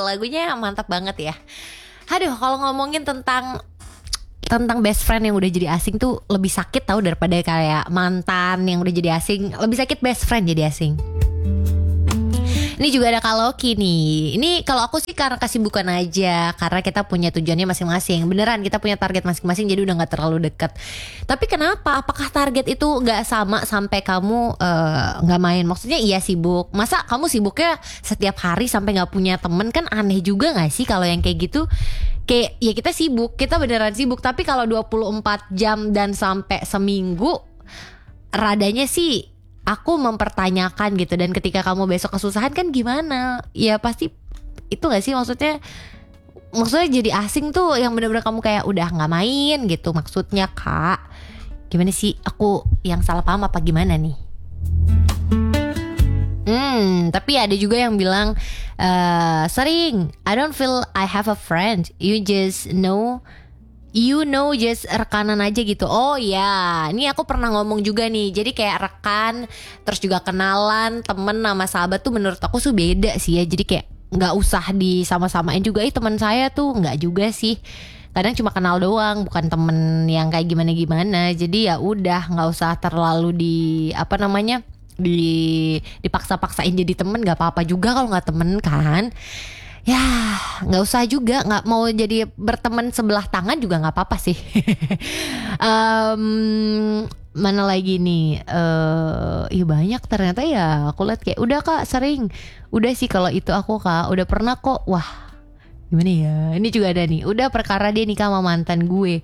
lagunya mantap banget ya. Aduh, kalau ngomongin tentang best friend yang udah jadi asing tuh lebih sakit tau daripada kayak mantan yang udah jadi asing. Lebih sakit best friend jadi asing. Ini juga ada Kaloki nih. Ini kalau aku sih karena kesibukan aja, karena kita punya tujuannya masing-masing. Beneran kita punya target masing-masing, jadi udah gak terlalu dekat. Tapi kenapa? Apakah target itu gak sama sampai kamu gak main? Maksudnya iya sibuk. Masa kamu sibuknya setiap hari sampai gak punya temen? Kan aneh juga gak sih kalau yang kayak gitu? Kayak ya kita sibuk, kita beneran sibuk. Tapi kalau 24 jam dan sampai seminggu, radanya sih aku mempertanyakan gitu. Dan ketika kamu besok kesusahan kan gimana? Ya pasti itu gak sih maksudnya jadi asing tuh yang bener-bener kamu kayak udah gak main gitu. Maksudnya Kak, gimana sih? Aku yang salah paham apa gimana nih? Tapi ada juga yang bilang sering, I don't feel I have a friend. You know just rekanan aja gitu. Oh ya, ini aku pernah ngomong juga nih. Jadi kayak rekan, terus juga kenalan, temen sama sahabat tuh menurut aku tuh beda sih ya. Jadi kayak gak usah disama-samain juga. Teman saya tuh gak juga sih. Kadang cuma kenal doang, bukan temen yang kayak gimana-gimana. Jadi ya udah, gak usah terlalu dipaksa-paksain jadi temen. Gak apa-apa juga kalau gak temen kan. Ya gak usah juga, gak mau jadi berteman sebelah tangan juga gak apa-apa sih. Mana lagi nih, iya banyak ternyata ya. Aku lihat kayak udah Kak sering. Udah sih kalau itu aku Kak, udah pernah kok. Wah gimana ya, ini juga ada nih. Udah perkara dia nikah sama mantan gue.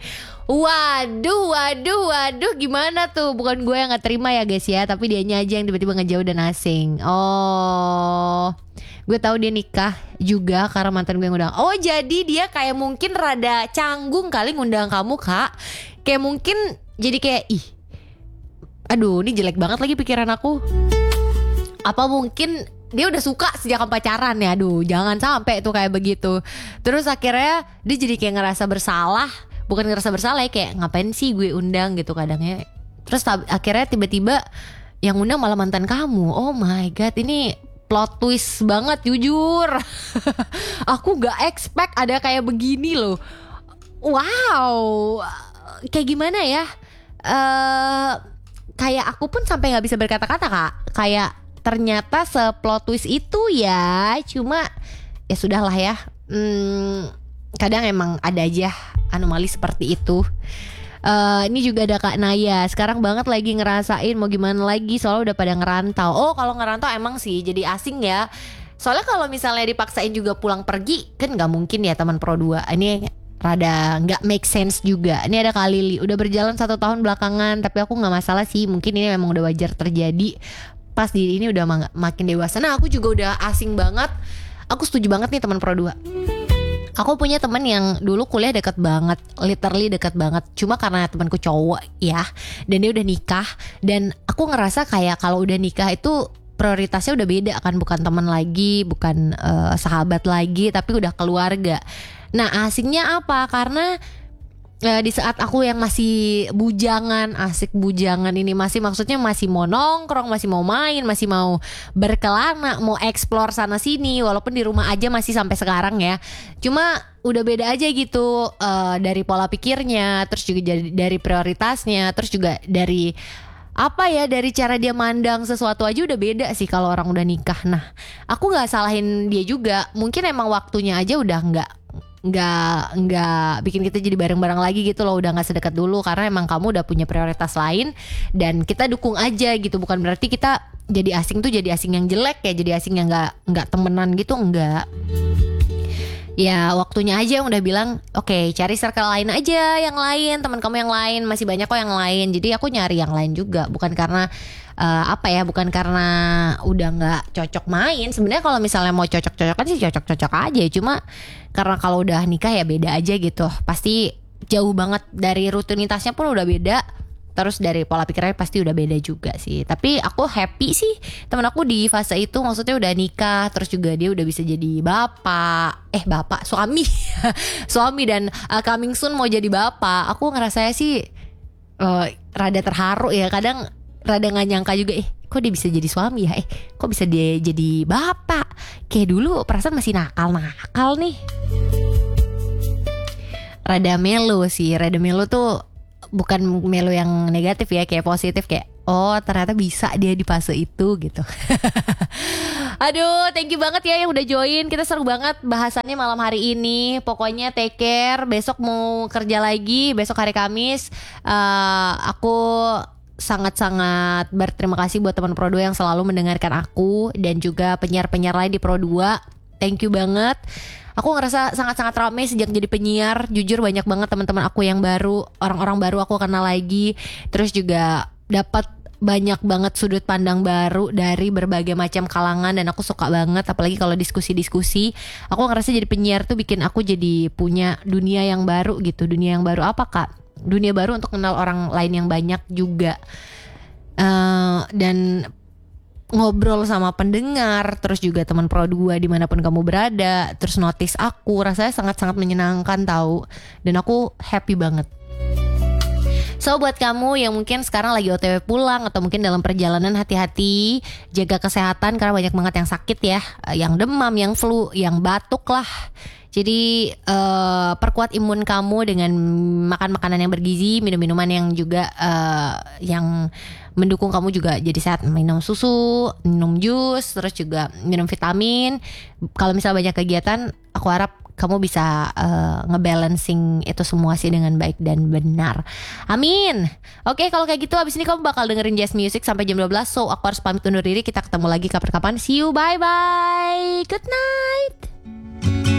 Waduh, gimana tuh? Bukan gue yang gak terima ya guys ya, tapi dianya aja yang tiba-tiba ngejauh dan asing. Oh, gue tahu dia nikah juga karena mantan gue yang undang. Oh jadi dia kayak mungkin rada canggung kali ngundang kamu Kak. Kayak mungkin jadi kayak aduh ini jelek banget lagi pikiran aku. Apa mungkin dia udah suka sejak pacaran ya? Aduh jangan sampai tuh kayak begitu. Terus akhirnya dia jadi kayak ngerasa bersalah. Bukan ngerasa bersalah ya, kayak ngapain sih gue undang gitu kadangnya. Terus akhirnya tiba-tiba yang undang malah mantan kamu. Oh my god, ini plot twist banget jujur. Aku gak expect ada kayak begini loh. Wow, kayak gimana ya? Kayak aku pun sampai gak bisa berkata-kata Kak. Kayak ternyata seplot twist itu ya. Cuma ya sudahlah ya. Kadang emang ada aja anomali seperti itu. Ini juga ada Kak Naya. Sekarang banget lagi ngerasain mau gimana lagi, soalnya udah pada ngerantau. Oh kalau ngerantau emang sih jadi asing ya. Soalnya kalau misalnya dipaksain juga pulang pergi kan gak mungkin ya teman Pro 2. Ini rada gak make sense juga. Ini ada Kak Lili, udah berjalan 1 tahun belakangan, tapi aku gak masalah sih. Mungkin ini memang udah wajar terjadi pas diri ini udah makin dewasa. Nah aku juga udah asing banget. Aku setuju banget nih teman Pro 2. Aku punya teman yang dulu kuliah deket banget, literally deket banget. Cuma karena temanku cowok ya, dan dia udah nikah. Dan aku ngerasa kayak kalau udah nikah itu prioritasnya udah beda kan. Bukan teman lagi, bukan sahabat lagi, tapi udah keluarga. Nah asingnya apa? Karena di saat aku yang masih bujangan, asik bujangan ini maksudnya masih mau nongkrong, masih mau main, masih mau berkelana, mau explore sana sini, walaupun di rumah aja masih sampai sekarang ya. Cuma udah beda aja gitu, dari pola pikirnya, terus juga dari prioritasnya, terus juga dari dari cara dia mandang sesuatu aja udah beda sih kalau orang udah nikah. Nah aku nggak salahin dia juga, mungkin emang waktunya aja udah nggak bikin kita jadi bareng-bareng lagi gitu loh, udah nggak sedekat dulu karena emang kamu udah punya prioritas lain dan kita dukung aja gitu. Bukan berarti kita jadi asing tuh jadi asing yang jelek ya, jadi asing yang nggak temenan gitu, enggak. Ya waktunya aja yang udah bilang oke, cari circle lain aja, yang lain, teman kamu yang lain, masih banyak kok yang lain. Jadi aku nyari yang lain juga, bukan karena bukan karena udah nggak cocok main. Sebenarnya kalau misalnya mau cocok-cocokan sih cocok-cocok aja. Cuma karena kalau udah nikah ya beda aja gitu. Pasti jauh banget, dari rutinitasnya pun udah beda. Terus dari pola pikirnya pasti udah beda juga sih. Tapi aku happy sih temen aku di fase itu, maksudnya udah nikah, terus juga dia udah bisa jadi suami suami dan coming soon mau jadi bapak. Aku ngerasa sih rada terharu ya. Kadang rada gak nyangka juga kok dia bisa jadi suami ya, kok bisa dia jadi bapak. kayak dulu perasaan masih nakal nih. Rada melo sih. Rada melo tuh bukan melo yang negatif ya, kayak positif, kayak oh ternyata bisa dia di fase itu gitu. Aduh, thank you banget ya yang udah join. Kita seru banget bahasannya malam hari ini. Pokoknya take care. Besok mau kerja lagi, besok hari Kamis. Aku sangat-sangat berterima kasih buat teman Pro 2 yang selalu mendengarkan aku, dan juga penyiar-penyiar lain di Pro 2. Thank you banget. Aku ngerasa sangat-sangat ramai sejak jadi penyiar. Jujur banyak banget teman-teman aku yang baru, orang-orang baru aku kenal lagi. Terus juga dapat banyak banget sudut pandang baru dari berbagai macam kalangan, dan aku suka banget. Apalagi kalau diskusi-diskusi, aku ngerasa jadi penyiar tuh bikin aku jadi punya dunia yang baru gitu. Dunia yang baru apa Kak? Dunia baru untuk kenal orang lain yang banyak juga. Dan ngobrol sama pendengar, terus juga teman Pro 2 dimanapun kamu berada, terus notice aku, rasanya sangat-sangat menyenangkan tahu, dan aku happy banget. So buat kamu yang mungkin sekarang lagi OTW pulang atau mungkin dalam perjalanan, hati-hati, jaga kesehatan karena banyak banget yang sakit ya, yang demam, yang flu, yang batuk lah. Jadi perkuat imun kamu dengan makan makanan yang bergizi, minum minuman yang juga yang mendukung kamu juga jadi sehat. Minum susu, minum jus, terus juga minum vitamin. Kalau misalnya banyak kegiatan, aku harap kamu bisa ngebalancing itu semua sih dengan baik dan benar. Amin. Oke, kalau kayak gitu abis ini kamu bakal dengerin Jazz Music sampai jam 12. So aku harus pamit undur diri. Kita ketemu lagi kapan-kapan. See you, bye-bye. Good night.